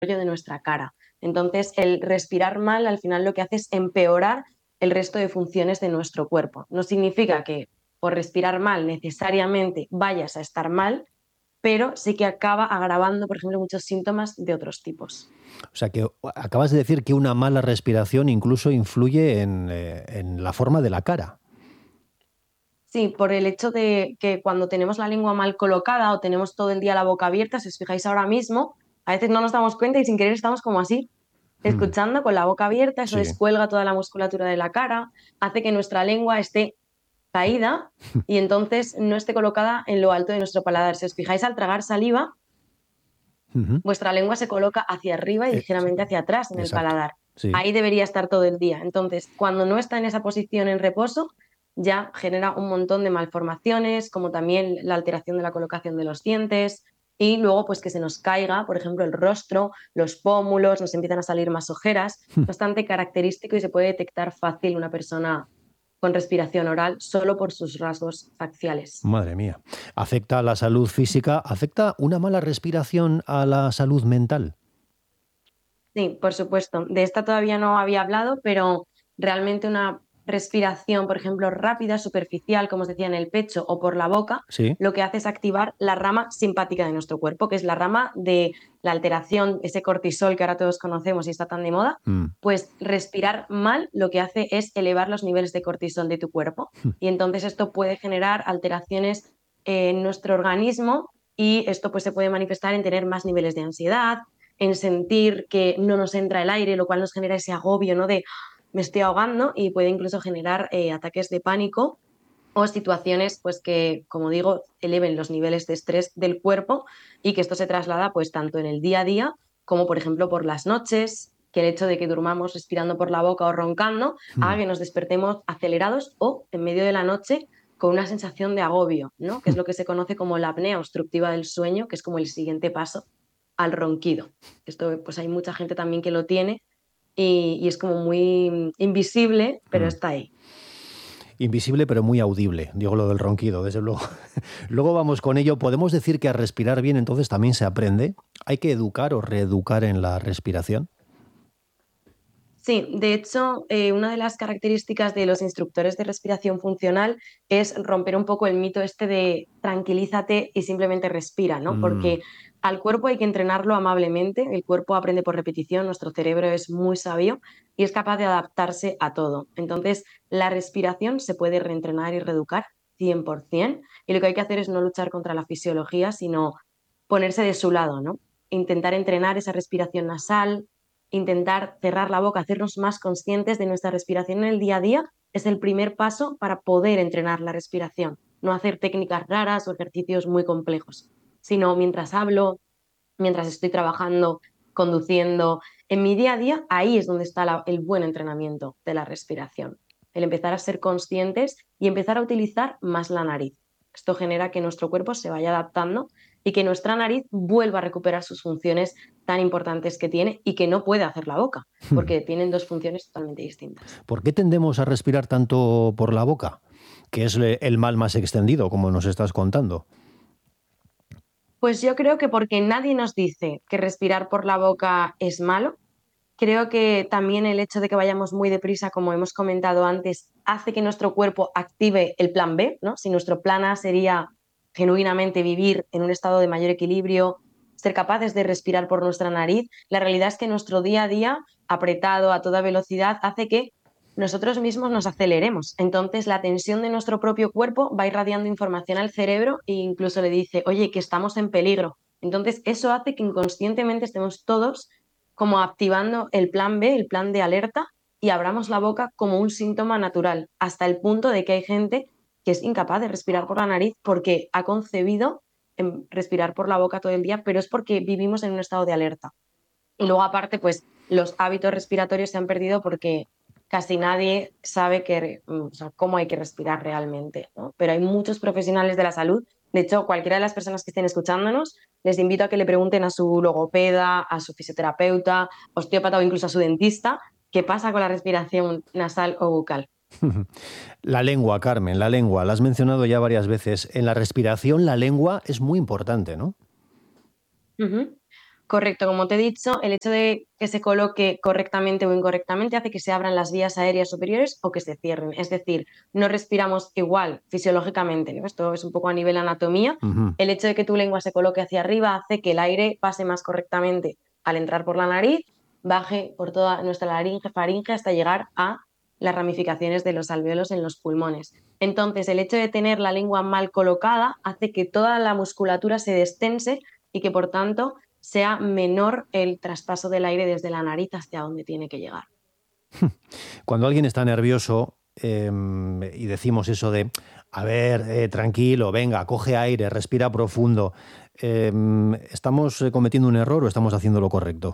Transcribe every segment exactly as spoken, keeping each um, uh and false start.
de nuestra cara. Entonces, el respirar mal al final lo que hace es empeorar el resto de funciones de nuestro cuerpo. No significa que por respirar mal necesariamente vayas a estar mal, pero sí que acaba agravando, por ejemplo, muchos síntomas de otros tipos. O sea, que acabas de decir que una mala respiración incluso influye en, eh, en la forma de la cara. Sí, por el hecho de que cuando tenemos la lengua mal colocada o tenemos todo el día la boca abierta, si os fijáis ahora mismo, a veces no nos damos cuenta y sin querer estamos como así, Mm, escuchando con la boca abierta, eso sí. descuelga toda la musculatura de la cara, hace que nuestra lengua esté caída y entonces no esté colocada en lo alto de nuestro paladar. Si os fijáis, al tragar saliva, Ujú. vuestra lengua se coloca hacia arriba y Eh, ligeramente hacia atrás en el exacto. paladar. Sí. Ahí debería estar todo el día. Entonces, cuando no está en esa posición en reposo, ya genera un montón de malformaciones, como también la alteración de la colocación de los dientes y luego pues que se nos caiga, por ejemplo, el rostro, los pómulos, nos empiezan a salir más ojeras, bastante característico y se puede detectar fácil una persona con respiración oral solo por sus rasgos faciales. Madre mía. ¿Afecta a la salud física? ¿Afecta una mala respiración a la salud mental? Sí, por supuesto. De esta todavía no había hablado, pero realmente una respiración, por ejemplo, rápida, superficial, como os decía, en el pecho o por la boca, Sí. lo que hace es activar la rama simpática de nuestro cuerpo, que es la rama de la alteración, ese cortisol que ahora todos conocemos y está tan de moda. Mm. Pues respirar mal lo que hace es elevar los niveles de cortisol de tu cuerpo y entonces esto puede generar alteraciones en nuestro organismo y esto pues se puede manifestar en tener más niveles de ansiedad, en sentir que no nos entra el aire, lo cual nos genera ese agobio, ¿no? De me estoy ahogando y puede incluso generar eh, ataques de pánico o situaciones pues que, como digo, eleven los niveles de estrés del cuerpo y que esto se traslada pues tanto en el día a día como por ejemplo por las noches, que el hecho de que durmamos respirando por la boca o roncando haga Mm. que nos despertemos acelerados o en medio de la noche con una sensación de agobio, ¿no? Que es lo que se conoce como la apnea obstructiva del sueño, que es como el siguiente paso al ronquido. Esto pues hay mucha gente también que lo tiene y, y es como muy invisible, pero Mm. está ahí. Invisible pero muy audible, digo lo del ronquido, desde luego. Luego vamos con ello. ¿Podemos decir que a respirar bien entonces también se aprende? ¿Hay que educar o reeducar en la respiración? Sí, de hecho, eh, una de las características de los instructores de respiración funcional es romper un poco el mito este de tranquilízate y simplemente respira, ¿no? Mm, Porque al cuerpo hay que entrenarlo amablemente, el cuerpo aprende por repetición, nuestro cerebro es muy sabio y es capaz de adaptarse a todo. Entonces, la respiración se puede reentrenar y reeducar cien por ciento y lo que hay que hacer es no luchar contra la fisiología, sino ponerse de su lado, ¿no? Intentar entrenar esa respiración nasal, intentar cerrar la boca, hacernos más conscientes de nuestra respiración en el día a día, es el primer paso para poder entrenar la respiración. No hacer técnicas raras o ejercicios muy complejos, sino mientras hablo, mientras estoy trabajando, conduciendo, en mi día a día, ahí es donde está la, el buen entrenamiento de la respiración. El empezar a ser conscientes y empezar a utilizar más la nariz. Esto genera que nuestro cuerpo se vaya adaptando y que nuestra nariz vuelva a recuperar sus funciones tan importantes que tiene y que no puede hacer la boca, hmm. porque tienen dos funciones totalmente distintas. ¿Por qué tendemos a respirar tanto por la boca? Que es le- el mal más extendido, como nos estás contando. Pues yo creo que porque nadie nos dice que respirar por la boca es malo. Creo que también el hecho de que vayamos muy deprisa, como hemos comentado antes, hace que nuestro cuerpo active el plan B, ¿no? Si nuestro plan A sería genuinamente vivir en un estado de mayor equilibrio, ser capaces de respirar por nuestra nariz, la realidad es que nuestro día a día, apretado a toda velocidad, hace que nosotros mismos nos aceleremos. Entonces, la tensión de nuestro propio cuerpo va irradiando información al cerebro e incluso le dice, oye, que estamos en peligro. Entonces, eso hace que inconscientemente estemos todos como activando el plan B, el plan de alerta, y abramos la boca como un síntoma natural, hasta el punto de que hay gente que es incapaz de respirar por la nariz porque ha concebido en respirar por la boca todo el día, pero es porque vivimos en un estado de alerta. Y luego aparte, pues los hábitos respiratorios se han perdido porque casi nadie sabe que, mm, o sea, cómo hay que respirar realmente, ¿no? Pero hay muchos profesionales de la salud. De hecho, cualquiera de las personas que estén escuchándonos, les invito a que le pregunten a su logopeda, a su fisioterapeuta, osteópata o incluso a su dentista qué pasa con la respiración nasal o bucal. La lengua, Carmen, la lengua, la has mencionado ya varias veces. En la respiración la lengua es muy importante, ¿no? Ujú. Correcto, como te he dicho, el hecho de que se coloque correctamente o incorrectamente hace que se abran las vías aéreas superiores o que se cierren. Es decir, no respiramos igual fisiológicamente, ¿no? Esto es un poco a nivel anatomía. Ujú. El hecho de que tu lengua se coloque hacia arriba hace que el aire pase más correctamente al entrar por la nariz, baje por toda nuestra laringe, faringe hasta llegar a las ramificaciones de los alvéolos en los pulmones. Entonces, el hecho de tener la lengua mal colocada hace que toda la musculatura se destense y que, por tanto, sea menor el traspaso del aire desde la nariz hacia donde tiene que llegar. Cuando alguien está nervioso eh, y decimos eso de, a ver, eh, tranquilo, venga, coge aire, respira profundo, eh, ¿estamos cometiendo un error o estamos haciendo lo correcto?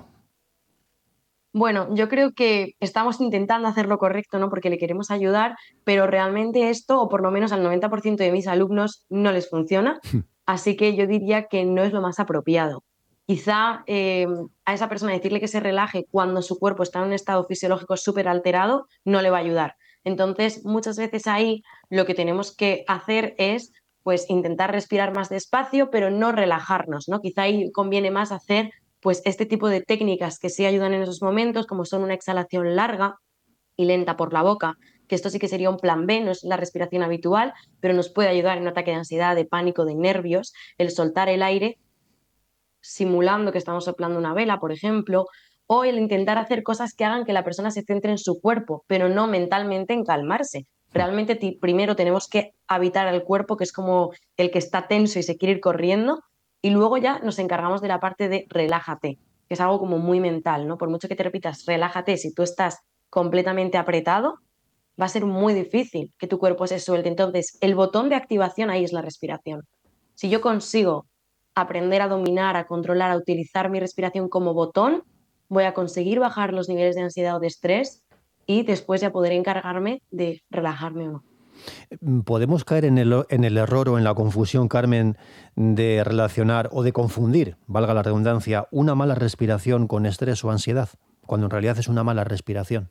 Bueno, yo creo que estamos intentando hacer lo correcto, ¿no? Porque le queremos ayudar, pero realmente esto, o por lo menos al noventa por ciento de mis alumnos, no les funciona. Así que yo diría que no es lo más apropiado. Quizá eh, a esa persona decirle que se relaje cuando su cuerpo está en un estado fisiológico súper alterado no le va a ayudar. Entonces, muchas veces ahí lo que tenemos que hacer es pues intentar respirar más despacio, pero no relajarnos, ¿no? Quizá ahí conviene más hacer pues este tipo de técnicas que sí ayudan en esos momentos, como son una exhalación larga y lenta por la boca, que esto sí que sería un plan B, no es la respiración habitual, pero nos puede ayudar en un ataque de ansiedad, de pánico, de nervios, el soltar el aire simulando que estamos soplando una vela, por ejemplo, o el intentar hacer cosas que hagan que la persona se centre en su cuerpo, pero no mentalmente en calmarse. Realmente primero tenemos que habitar al cuerpo, que es como el que está tenso y se quiere ir corriendo, y luego ya nos encargamos de la parte de relájate, que es algo como muy mental, ¿no? Por mucho que te repitas relájate, si tú estás completamente apretado, va a ser muy difícil que tu cuerpo se suelte. Entonces, el botón de activación ahí es la respiración. Si yo consigo aprender a dominar, a controlar, a utilizar mi respiración como botón, voy a conseguir bajar los niveles de ansiedad o de estrés y después ya podré encargarme de relajarme o no. ¿Podemos caer en el, en el error o en la confusión, Carmen, de relacionar o de confundir, valga la redundancia, una mala respiración con estrés o ansiedad, cuando en realidad es una mala respiración?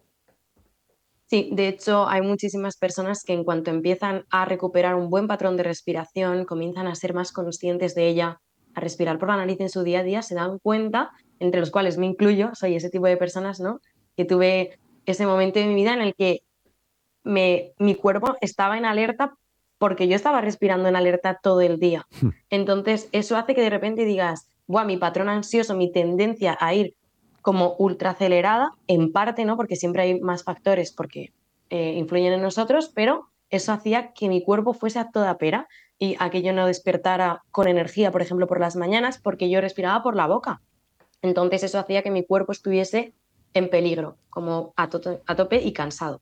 Sí, de hecho hay muchísimas personas que en cuanto empiezan a recuperar un buen patrón de respiración, comienzan a ser más conscientes de ella, a respirar por la nariz en su día a día, se dan cuenta, entre los cuales me incluyo, soy ese tipo de personas, ¿no? Que tuve ese momento de mi vida en el que me, mi cuerpo estaba en alerta porque yo estaba respirando en alerta todo el día. Entonces, eso hace que de repente digas, Buah, mi patrón ansioso, mi tendencia a ir como ultra acelerada, en parte, ¿no? Porque siempre hay más factores porque eh, influyen en nosotros, pero eso hacía que mi cuerpo fuese a toda pera y a que yo no despertara con energía, por ejemplo, por las mañanas, porque yo respiraba por la boca. Entonces, eso hacía que mi cuerpo estuviese en peligro, como a, to a tope y cansado.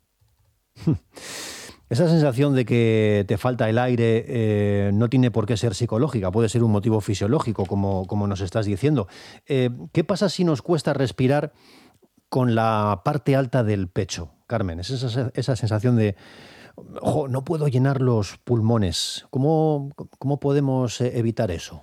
Esa sensación de que te falta el aire eh, no tiene por qué ser psicológica, puede ser un motivo fisiológico, como, como nos estás diciendo. Eh, ¿Qué pasa si nos cuesta respirar con la parte alta del pecho, Carmen? Es esa, esa sensación de, "Jo, no puedo llenar los pulmones". ¿Cómo, cómo podemos eh, evitar eso?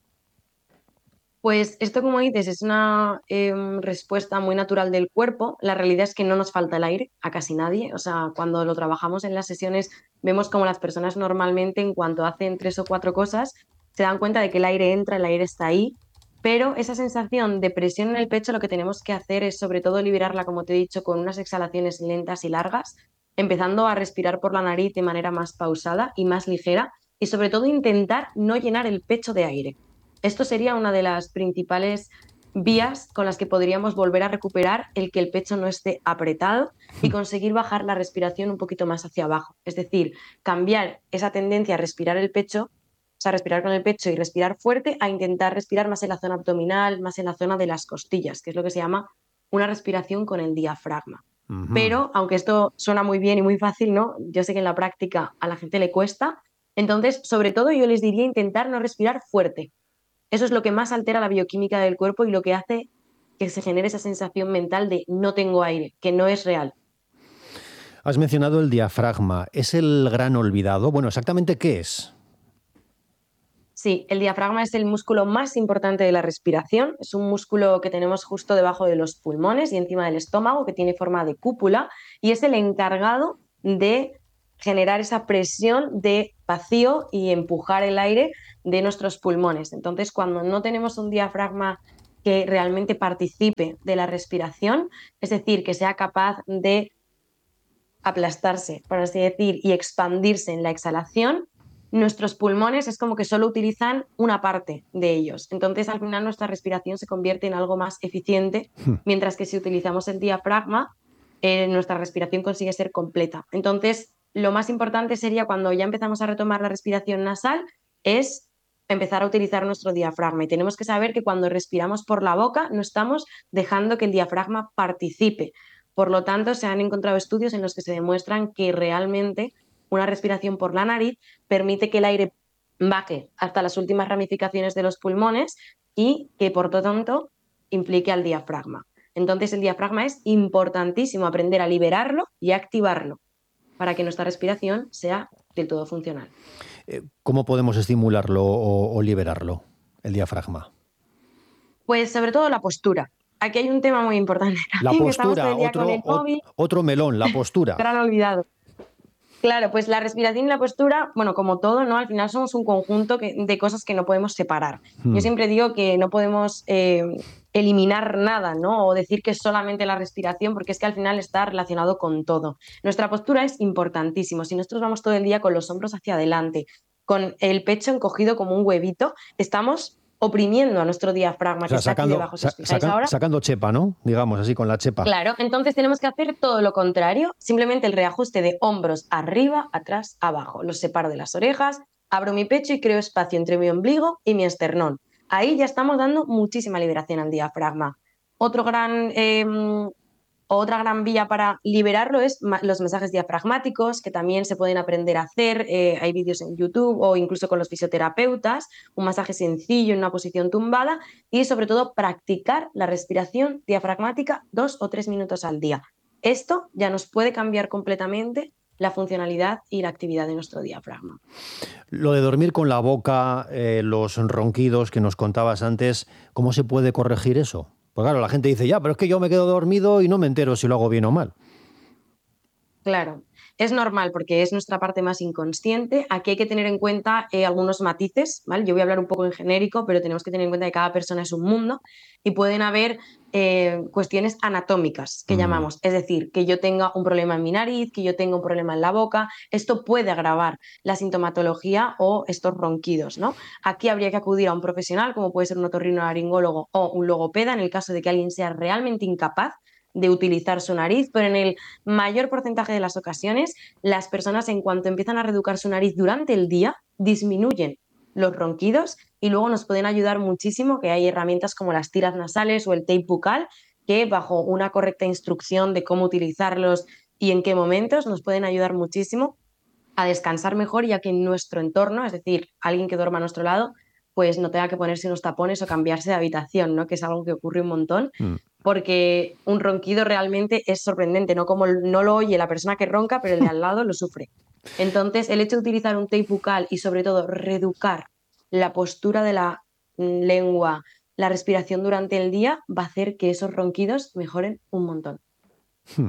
Pues esto, como dices, es una eh, respuesta muy natural del cuerpo. La realidad es que no nos falta el aire a casi nadie. O sea, cuando lo trabajamos en las sesiones, vemos como las personas normalmente, en cuanto hacen tres o cuatro cosas, se dan cuenta de que el aire entra, el aire está ahí. Pero esa sensación de presión en el pecho, lo que tenemos que hacer es, sobre todo, liberarla, como te he dicho, con unas exhalaciones lentas y largas, empezando a respirar por la nariz de manera más pausada y más ligera. Y sobre todo, intentar no llenar el pecho de aire. Esto sería una de las principales vías con las que podríamos volver a recuperar el que el pecho no esté apretado y conseguir bajar la respiración un poquito más hacia abajo. Es decir, cambiar esa tendencia a respirar el pecho, o sea, respirar con el pecho y respirar fuerte, a intentar respirar más en la zona abdominal, más en la zona de las costillas, que es lo que se llama una respiración con el diafragma. Ujú. Pero, aunque esto suena muy bien y muy fácil, ¿no? Yo sé que en la práctica a la gente le cuesta. Entonces, sobre todo, yo les diría intentar no respirar fuerte. Eso es lo que más altera la bioquímica del cuerpo y lo que hace que se genere esa sensación mental de no tengo aire, que no es real. Has mencionado el diafragma. ¿Es el gran olvidado? Bueno, ¿exactamente qué es? Sí, el diafragma es el músculo más importante de la respiración. Es un músculo que tenemos justo debajo de los pulmones y encima del estómago, que tiene forma de cúpula, y es el encargado de generar esa presión de vacío y empujar el aire de nuestros pulmones. Entonces, cuando no tenemos un diafragma que realmente participe de la respiración, es decir, que sea capaz de aplastarse, por así decir, y expandirse en la exhalación, nuestros pulmones es como que solo utilizan una parte de ellos. Entonces, al final, nuestra respiración se convierte en algo más eficiente, mientras que si utilizamos el diafragma, eh, nuestra respiración consigue ser completa. Entonces, lo más importante sería cuando ya empezamos a retomar la respiración nasal, es empezar a utilizar nuestro diafragma. Y tenemos que saber que cuando respiramos por la boca, no estamos dejando que el diafragma participe. Por lo tanto, se han encontrado estudios en los que se demuestran que realmente una respiración por la nariz permite que el aire baje hasta las últimas ramificaciones de los pulmones y que, por lo tanto, implique al diafragma. Entonces, el diafragma es importantísimo aprender a liberarlo y a activarlo para que nuestra respiración sea del todo funcional. ¿Cómo podemos estimularlo o, o liberarlo, el diafragma? Pues sobre todo la postura. Aquí hay un tema muy importante La también, que estamos todo postura, el día otro, con el móvil. otro melón, la postura. Gran olvidado. Claro, pues la respiración y la postura, bueno, como todo, ¿no? Al final somos un conjunto que, de cosas que no podemos separar. Hmm. Yo siempre digo que no podemos eh, eliminar nada, ¿no? O decir que es solamente la respiración, porque es que al final está relacionado con todo. Nuestra postura es importantísimo. Si nosotros vamos todo el día con los hombros hacia adelante, con el pecho encogido como un huevito, estamos oprimiendo a nuestro diafragma, o sea, que está sacando, aquí debajo, si os fijáis saca, ahora. Sacando chepa, ¿no? Digamos, así con la chepa. Claro, entonces tenemos que hacer todo lo contrario, simplemente el reajuste de hombros arriba, atrás, abajo. Los separo de las orejas, abro mi pecho y creo espacio entre mi ombligo y mi esternón. Ahí ya estamos dando muchísima liberación al diafragma. Otro gran... Eh, Otra gran vía para liberarlo es los masajes diafragmáticos, que también se pueden aprender a hacer. Eh, hay vídeos en YouTube o incluso con los fisioterapeutas, un masaje sencillo en una posición tumbada y sobre todo practicar la respiración diafragmática dos o tres minutos al día. Esto ya nos puede cambiar completamente la funcionalidad y la actividad de nuestro diafragma. Lo de dormir con la boca, eh, los ronquidos que nos contabas antes, ¿cómo se puede corregir eso? Pues claro, la gente dice, ya, pero es que yo me quedo dormido y no me entero si lo hago bien o mal. Claro, es normal porque es nuestra parte más inconsciente. Aquí hay que tener en cuenta eh, algunos matices, ¿vale? Yo voy a hablar un poco en genérico, pero tenemos que tener en cuenta que cada persona es un mundo y pueden haber eh, cuestiones anatómicas que mm. llamamos. Es decir, que yo tenga un problema en mi nariz, que yo tenga un problema en la boca. Esto puede agravar la sintomatología o estos ronquidos, ¿no? Aquí habría que acudir a un profesional, como puede ser un otorrinolaringólogo o un logopeda, en el caso de que alguien sea realmente incapaz de utilizar su nariz, pero en el mayor porcentaje de las ocasiones, las personas en cuanto empiezan a reeducar su nariz durante el día, disminuyen los ronquidos y luego nos pueden ayudar muchísimo, que hay herramientas como las tiras nasales o el tape bucal, que bajo una correcta instrucción de cómo utilizarlos y en qué momentos nos pueden ayudar muchísimo a descansar mejor, ya que en nuestro entorno, es decir, alguien que duerma a nuestro lado, pues no tenga que ponerse unos tapones o cambiarse de habitación, ¿no? Que es algo que ocurre un montón, mm. porque un ronquido realmente es sorprendente, ¿no? Como no lo oye la persona que ronca, pero el de al lado lo sufre. Entonces, el hecho de utilizar un tape bucal y sobre todo reeducar la postura de la lengua, la respiración durante el día, va a hacer que esos ronquidos mejoren un montón. Hmm.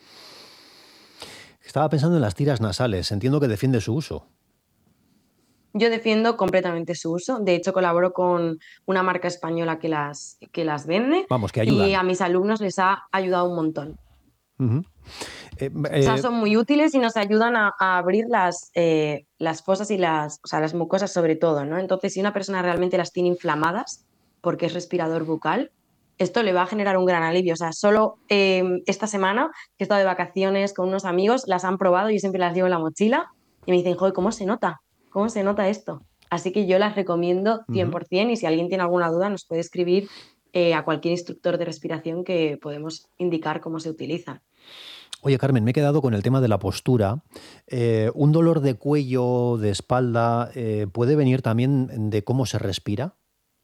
Estaba pensando en las tiras nasales, entiendo que defiende su uso. Yo defiendo completamente su uso. De hecho, colaboro con una marca española que las, que las vende. Vamos, que ayudan. Y a mis alumnos les ha ayudado un montón. Uh-huh. eh, eh, o sea, son muy útiles y nos ayudan a, a abrir las, eh, las fosas y las, o sea, las mucosas sobre todo, ¿no? Entonces, si una persona realmente las tiene inflamadas, porque es respirador bucal, esto le va a generar un gran alivio. O sea, solo eh, esta semana, que he estado de vacaciones con unos amigos, las han probado, yo siempre las llevo en la mochila y me dicen, joder, ¿cómo se nota? ¿Cómo se nota esto? Así que yo las recomiendo cien por ciento uh-huh. Y si alguien tiene alguna duda nos puede escribir eh, a cualquier instructor de respiración que podemos indicar cómo se utilizan. Oye, Carmen, me he quedado con el tema de la postura. Eh, ¿Un dolor de cuello, de espalda, eh, puede venir también de cómo se respira?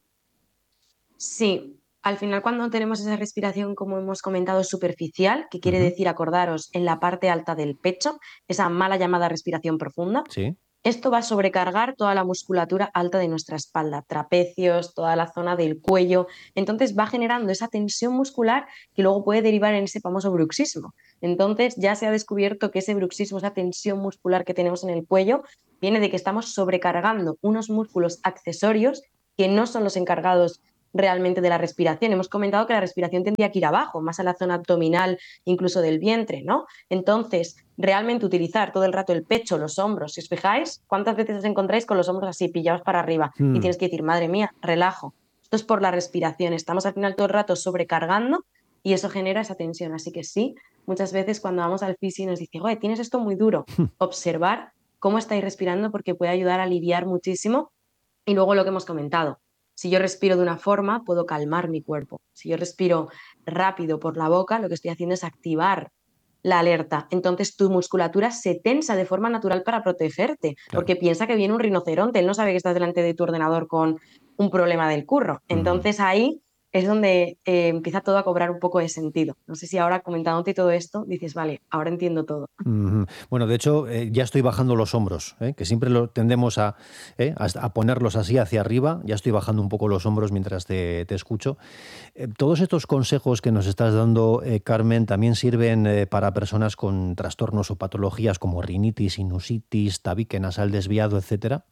Sí. Al final, cuando tenemos esa respiración, como hemos comentado, superficial, que quiere uh-huh. decir, acordaros, en la parte alta del pecho, esa mala llamada respiración profunda, sí. Esto va a sobrecargar toda la musculatura alta de nuestra espalda, trapecios, toda la zona del cuello. Entonces va generando esa tensión muscular que luego puede derivar en ese famoso bruxismo. Entonces ya se ha descubierto que ese bruxismo, esa tensión muscular que tenemos en el cuello, viene de que estamos sobrecargando unos músculos accesorios que no son los encargados realmente de la respiración. Hemos comentado que la respiración tendría que ir abajo, más a la zona abdominal, incluso del vientre, ¿no? Entonces, realmente utilizar todo el rato el pecho, los hombros. Si os fijáis, ¿cuántas veces os encontráis con los hombros así pillados para arriba? Hmm. Y tienes que decir, madre mía, relajo. Esto es por la respiración. Estamos al final todo el rato sobrecargando y eso genera esa tensión. Así que sí, muchas veces cuando vamos al fisio nos dice, oye, tienes esto muy duro. Observar cómo estáis respirando porque puede ayudar a aliviar muchísimo. Y luego lo que hemos comentado, si yo respiro de una forma, puedo calmar mi cuerpo. Si yo respiro rápido por la boca, lo que estoy haciendo es activar la alerta. Entonces tu musculatura se tensa de forma natural para protegerte, Claro. porque piensa que viene un rinoceronte, él no sabe que estás delante de tu ordenador con un problema del curro. Entonces Mm. ahí es donde eh, empieza todo a cobrar un poco de sentido. No sé si ahora comentándote todo esto dices, vale, ahora entiendo todo. Ujú. Bueno, de hecho, eh, ya estoy bajando los hombros, ¿eh? Que siempre lo tendemos a, ¿eh? a, a ponerlos así hacia arriba. Ya estoy bajando un poco los hombros mientras te, te escucho. Eh, todos estos consejos que nos estás dando, eh, Carmen, también sirven eh, para personas con trastornos o patologías como rinitis, sinusitis, tabique nasal desviado, etcétera.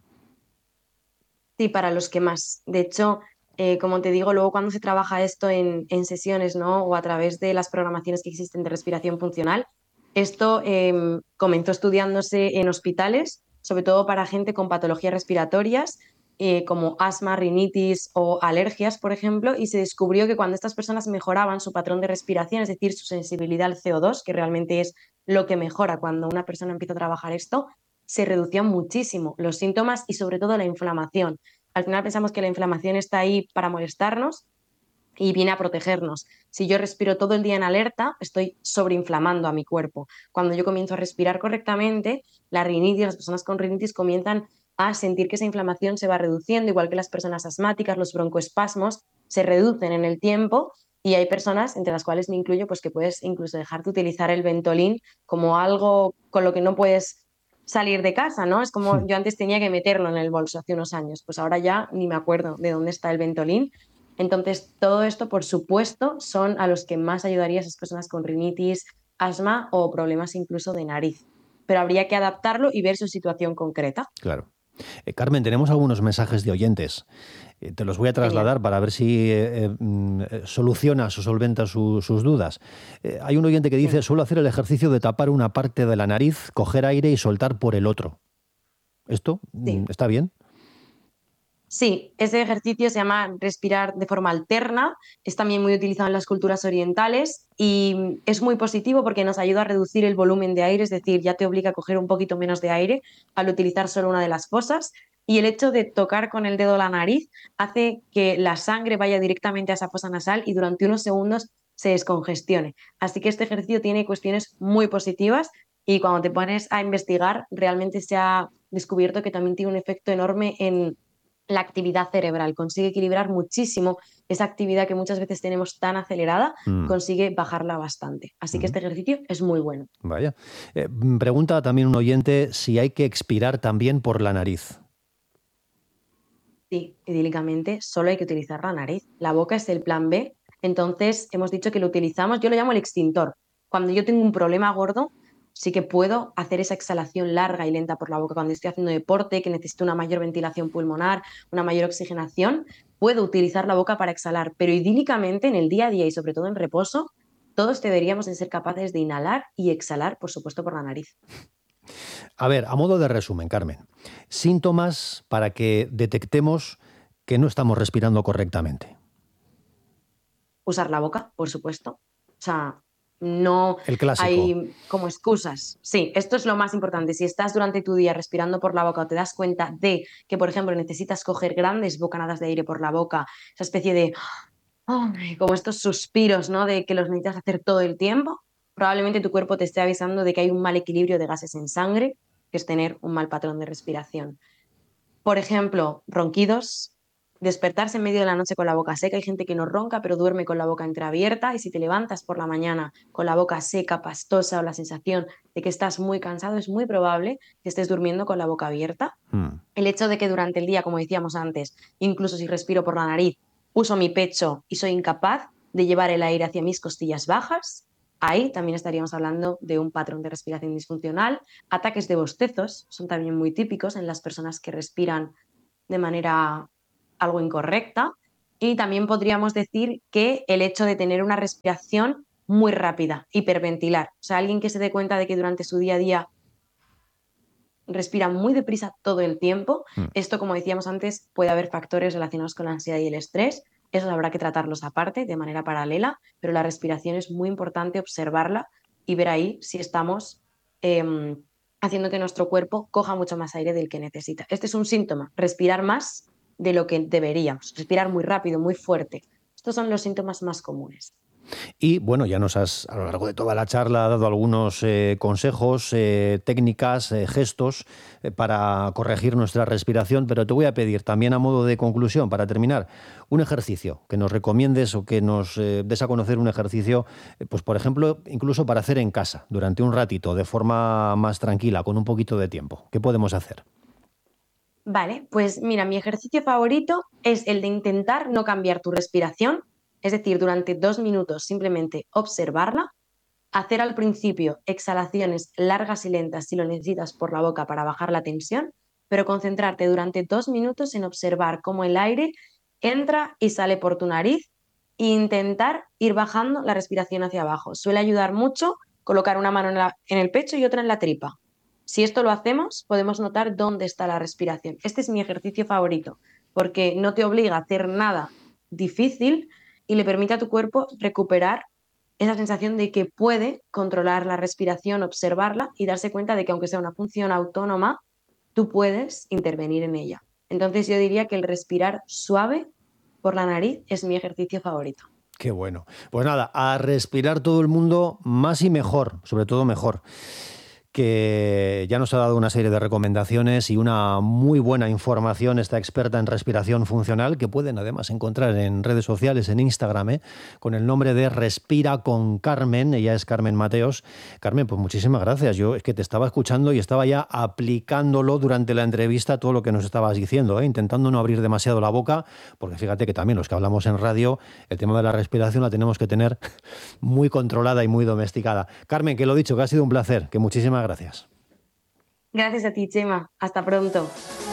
Sí, para los que más. De hecho, eh, como te digo, luego cuando se trabaja esto en, en sesiones, ¿no? O a través de las programaciones que existen de respiración funcional, esto eh, comenzó estudiándose en hospitales, sobre todo para gente con patologías respiratorias, eh, como asma, rinitis o alergias, por ejemplo, y se descubrió que cuando estas personas mejoraban su patrón de respiración, es decir, su sensibilidad al C O dos, que realmente es lo que mejora cuando una persona empieza a trabajar esto, se reducían muchísimo los síntomas y sobre todo la inflamación. Al final pensamos que la inflamación está ahí para molestarnos y viene a protegernos. Si yo respiro todo el día en alerta, estoy sobreinflamando a mi cuerpo. Cuando yo comienzo a respirar correctamente, la rinitis, las personas con rinitis comienzan a sentir que esa inflamación se va reduciendo, igual que las personas asmáticas, los broncoespasmos se reducen en el tiempo y hay personas, entre las cuales me incluyo, pues que puedes incluso dejar de utilizar el Ventolin como algo con lo que no puedes salir de casa, ¿no? Es como yo antes tenía que meterlo en el bolso hace unos años, pues ahora ya ni me acuerdo de dónde está el Ventolin. Entonces, todo esto, por supuesto, son a los que más ayudaría a esas personas con rinitis, asma o problemas incluso de nariz. Pero habría que adaptarlo y ver su situación concreta. Claro. Eh, Carmen, tenemos algunos mensajes de oyentes. Eh, te los voy a Genial. trasladar para ver si eh, eh, mm, eh, solucionas o solventas su- sus dudas. Eh, hay un oyente que dice, Sí. suelo hacer el ejercicio de tapar una parte de la nariz, coger aire y soltar por el otro. ¿Esto mm, Sí. está bien? Sí, ese ejercicio se llama respirar de forma alterna, es también muy utilizado en las culturas orientales y es muy positivo porque nos ayuda a reducir el volumen de aire, es decir, ya te obliga a coger un poquito menos de aire al utilizar solo una de las fosas y el hecho de tocar con el dedo la nariz hace que la sangre vaya directamente a esa fosa nasal y durante unos segundos se descongestione. Así que este ejercicio tiene cuestiones muy positivas y cuando te pones a investigar realmente se ha descubierto que también tiene un efecto enorme en la actividad cerebral, consigue equilibrar muchísimo esa actividad que muchas veces tenemos tan acelerada, Mm, consigue bajarla bastante. Así que ujú. este ejercicio es muy bueno. Vaya. Eh, mm, pregunta también un oyente si hay que expirar también por la nariz. Sí, idílicamente solo hay que utilizar la nariz. La boca es el plan B, entonces hemos dicho que lo utilizamos, yo lo llamo el extintor. Cuando yo tengo un problema gordo, sí que puedo hacer esa exhalación larga y lenta por la boca. Cuando estoy haciendo deporte, que necesito una mayor ventilación pulmonar, una mayor oxigenación, puedo utilizar la boca para exhalar, pero idílicamente en el día a día y sobre todo en reposo, todos deberíamos de ser capaces de inhalar y exhalar, por supuesto, por la nariz. A ver, a modo de resumen, Carmen, síntomas para que detectemos que no estamos respirando correctamente. Usar la boca, por supuesto. O sea, no El clásico. hay como excusas. Sí, esto es lo más importante. Si estás durante tu día respirando por la boca o te das cuenta de que, por ejemplo, necesitas coger grandes bocanadas de aire por la boca, esa especie de, ay, como estos suspiros, ¿no? De que los necesitas hacer todo el tiempo, probablemente tu cuerpo te esté avisando de que hay un mal equilibrio de gases en sangre, que es tener un mal patrón de respiración. Por ejemplo, ronquidos, despertarse en medio de la noche con la boca seca. Hay gente que no ronca, pero duerme con la boca entreabierta y si te levantas por la mañana con la boca seca, pastosa o la sensación de que estás muy cansado, es muy probable que estés durmiendo con la boca abierta. Mm. El hecho de que durante el día, como decíamos antes, incluso si respiro por la nariz, uso mi pecho y soy incapaz de llevar el aire hacia mis costillas bajas, ahí también estaríamos hablando de un patrón de respiración disfuncional. Ataques de bostezos son también muy típicos en las personas que respiran de manera algo incorrecta. Y también podríamos decir que el hecho de tener una respiración muy rápida, hiperventilar. O sea, alguien que se dé cuenta de que durante su día a día respira muy deprisa todo el tiempo. Mm. Esto, como decíamos antes, puede haber factores relacionados con la ansiedad y el estrés. Esos habrá que tratarlos aparte, de manera paralela, pero la respiración es muy importante observarla y ver ahí si estamos eh, haciendo que nuestro cuerpo coja mucho más aire del que necesita. Este es un síntoma, respirar más de lo que deberíamos, respirar muy rápido, muy fuerte. Estos son los síntomas más comunes. Y bueno, ya nos has a lo largo de toda la charla dado algunos eh, consejos, eh, técnicas, eh, gestos eh, para corregir nuestra respiración, pero te voy a pedir también a modo de conclusión, para terminar, un ejercicio que nos recomiendes o que nos eh, des a conocer un ejercicio, eh, pues por ejemplo, incluso para hacer en casa, durante un ratito, de forma más tranquila, con un poquito de tiempo. ¿Qué podemos hacer? Vale, pues mira, mi ejercicio favorito es el de intentar no cambiar tu respiración, es decir, durante dos minutos simplemente observarla, hacer al principio exhalaciones largas y lentas si lo necesitas por la boca para bajar la tensión, pero concentrarte durante dos minutos en observar cómo el aire entra y sale por tu nariz e intentar ir bajando la respiración hacia abajo. Suele ayudar mucho colocar una mano en, la- en el pecho y otra en la tripa. Si esto lo hacemos, podemos notar dónde está la respiración. Este es mi ejercicio favorito, porque no te obliga a hacer nada difícil y le permite a tu cuerpo recuperar esa sensación de que puede controlar la respiración, observarla y darse cuenta de que aunque sea una función autónoma, tú puedes intervenir en ella. Entonces yo diría que el respirar suave por la nariz es mi ejercicio favorito. Qué bueno. Pues nada, a respirar todo el mundo más y mejor, sobre todo mejor, que ya nos ha dado una serie de recomendaciones y una muy buena información esta experta en respiración funcional, que pueden además encontrar en redes sociales, en Instagram, ¿eh? Con el nombre de Respira con Carmen. Ella es Carmen Mateos. Carmen, pues muchísimas gracias. Yo es que te estaba escuchando y estaba ya aplicándolo durante la entrevista todo lo que nos estabas diciendo, ¿eh? Intentando no abrir demasiado la boca, porque fíjate que también los que hablamos en radio, el tema de la respiración la tenemos que tener muy controlada y muy domesticada. Carmen, que lo dicho, que ha sido un placer, que muchísimas gracias. Gracias a ti, Chema. Hasta pronto.